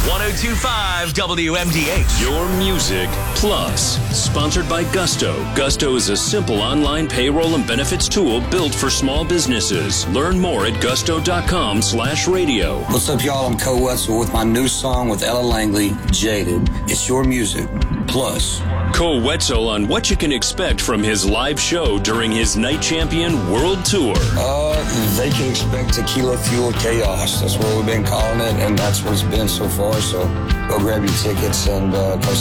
102.5 WMDH. Your Music Plus. Sponsored by Gusto. Gusto is a simple online payroll and benefits tool built for small businesses. Learn more at gusto.com/radio. What's up, y'all? I'm Cole Wetzel with my new song with Ella Langley, Jaded. It's Your Music Plus. Cole Wetzel on what you can expect from his live show during his Night Champion World Tour. They can expect tequila fueled chaos. That's what we've been calling it, and that's what it's been so far. So go grab your tickets and come